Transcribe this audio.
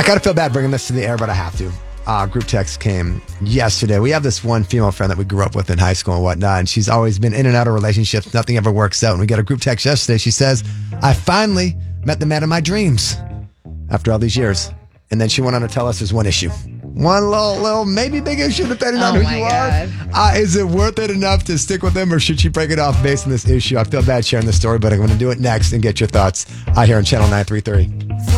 kind of feel bad bringing this to the air, but I have to. Group text came yesterday. We have this one female friend that we grew up with in high school and whatnot, and she's always been in and out of relationships. Nothing ever works out. And we got a group text yesterday. She says, I finally met the man of my dreams after all these years. And then she went on to tell us there's one issue. One little, maybe big issue depending on who you are. Is it worth it enough to stick with him, or should she break it off based on this issue? I feel bad sharing this story, but I'm going to do it next and get your thoughts here on Channel 933.